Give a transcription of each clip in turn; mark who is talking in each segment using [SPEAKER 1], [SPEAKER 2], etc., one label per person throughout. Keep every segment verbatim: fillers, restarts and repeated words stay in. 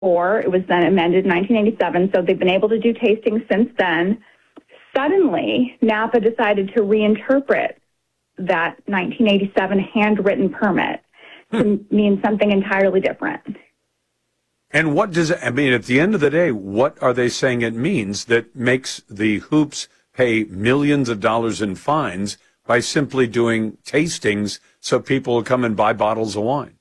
[SPEAKER 1] four. It was then amended in nineteen eighty-seven, so they've been able to do tastings since then. Suddenly, Napa decided to reinterpret that nineteen eighty-seven handwritten permit to mean something entirely different.
[SPEAKER 2] And what does it, I mean, at the end of the day, what are they saying it means that makes the Hoops pay millions of dollars in fines by simply doing tastings so people will come and buy bottles of wine?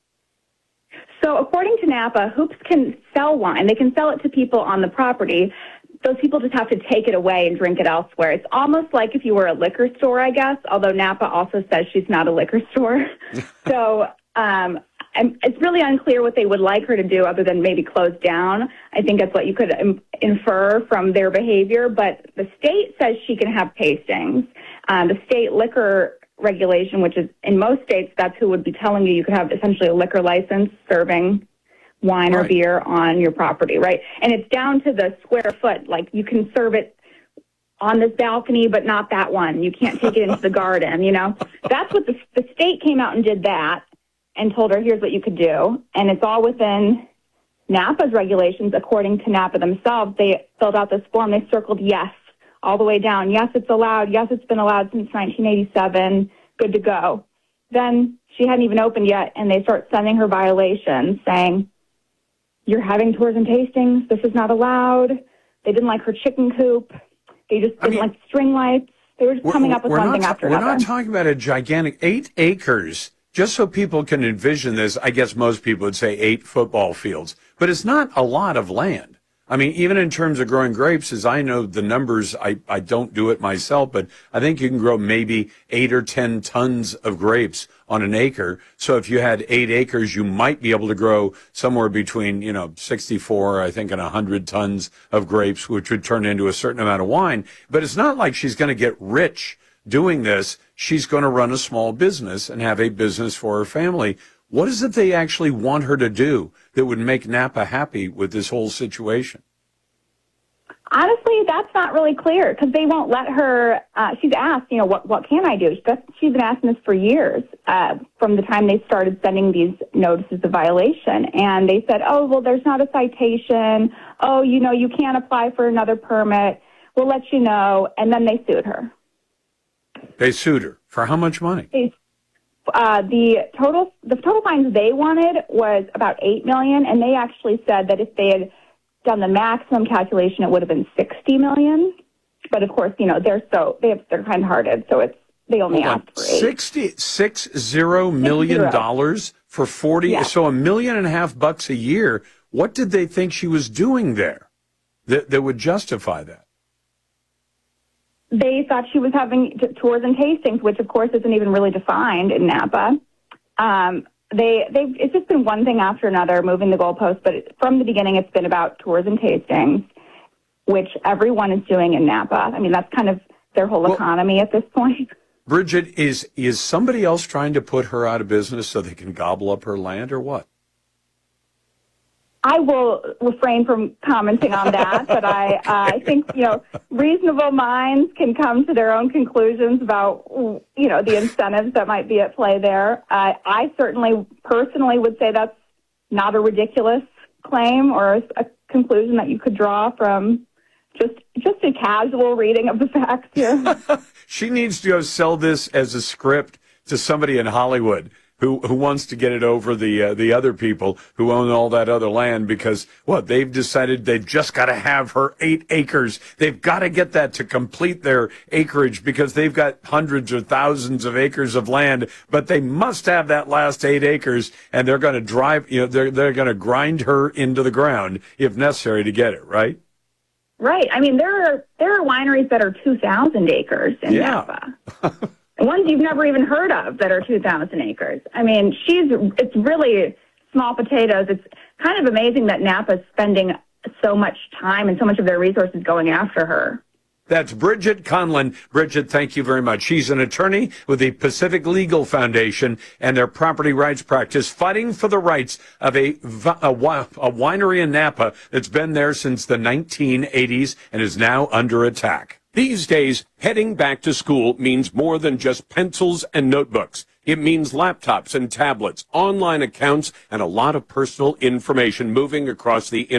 [SPEAKER 1] So according to Napa, Hoops can sell wine. They can sell it to people on the property. Those people just have to take it away and drink it elsewhere. It's almost like if you were a liquor store, I guess, although Napa also says she's not a liquor store. so um, I'm, it's really unclear what they would like her to do other than maybe close down. I think that's what you could im- infer from their behavior. But the state says she can have tastings. Um, the state liquor regulation, which is in most states, that's who would be telling you you could have essentially a liquor license serving wine right. or beer on your property, right? And it's down to the square foot. Like you can serve it on this balcony, but not that one. You can't take it into the garden, you know? That's what the, the state came out and did that and told her, here's what you could do. And it's all within Napa's regulations. According to Napa themselves, they filled out this form. They circled yes all the way down. Yes, it's allowed. Yes, it's been allowed since nineteen eighty-seven. Good to go. Then she hadn't even opened yet, and they start sending her violations saying, you're having tours and tastings. This is not allowed. They didn't like her chicken coop. They just didn't I mean, like string lights. They were just coming up with one thing after another.
[SPEAKER 2] We're not talking about a gigantic eight acres. Just so people can envision this, I guess most people would say eight football fields. But it's not a lot of land. I mean, even in terms of growing grapes, as I know the numbers, I, I don't do it myself, but I think you can grow maybe eight or ten tons of grapes on an acre. So if you had eight acres, you might be able to grow somewhere between, you know, sixty-four, I think, and one hundred tons of grapes, which would turn into a certain amount of wine. But it's not like she's going to get rich doing this. She's going to run a small business and have a business for her family. What is it they actually want her to do that would make Napa happy with this whole situation?
[SPEAKER 1] Honestly, that's not really clear because they won't let her. Uh, she's asked, you know, what what can I do? That's, she's been asking this for years uh, from the time they started sending these notices of violation. And they said, oh, well, there's not a citation. Oh, you know, you can't apply for another permit. We'll let you know. And then they sued her.
[SPEAKER 2] They sued her for how much money?
[SPEAKER 1] They, uh, the total the total fines they wanted was about eight million dollars, and they actually said that if they had done the maximum calculation, it would have been sixty million dollars. But of course, you know, they're so they have they're kind-hearted, so it's they only
[SPEAKER 2] Hold
[SPEAKER 1] asked on. for eight.
[SPEAKER 2] Sixty six zero million dollars for forty, yeah. So a million and a half bucks a year. What did they think she was doing there that that would justify that?
[SPEAKER 1] They thought she was having t- tours and tastings, which of course isn't even really defined in Napa. Um, They, they've, it's just been one thing after another, moving the goalposts, but it, from the beginning it's been about tours and tastings, which everyone is doing in Napa. I mean, that's kind of their whole well, economy at this point.
[SPEAKER 2] Bridget, is is somebody else trying to put her out of business so they can gobble up her land, or what?
[SPEAKER 1] I will refrain from commenting on that, but I, uh, I think, you know, reasonable minds can come to their own conclusions about, you know, the incentives that might be at play there. Uh, I certainly personally would say that's not a ridiculous claim or a conclusion that you could draw from just just a casual reading of the facts here.
[SPEAKER 2] She needs to go sell this as a script to somebody in Hollywood who who wants to get it over the uh, the other people who own all that other land because, what, they've decided they've just got to have her eight acres. They've got to get that to complete their acreage because they've got hundreds or thousands of acres of land, but they must have that last eight acres, and they're going to drive, you know, they're, they're going to grind her into the ground if necessary to get it, right?
[SPEAKER 1] Right. I mean, there are, there are wineries that are two thousand acres in
[SPEAKER 2] yeah.
[SPEAKER 1] Napa. Ones you've never even heard of that are two thousand acres. I mean, she's, it's really small potatoes. It's kind of amazing that Napa's spending so much time and so much of their resources going after her.
[SPEAKER 2] That's Bridget Conlin. Bridget, thank you very much. She's an attorney with the Pacific Legal Foundation and their property rights practice, fighting for the rights of a, a, a winery in Napa that's been there since the nineteen eighties and is now under attack. These days, heading back to school means more than just pencils and notebooks.
[SPEAKER 3] It means laptops and tablets, online accounts, and a lot of personal information moving across the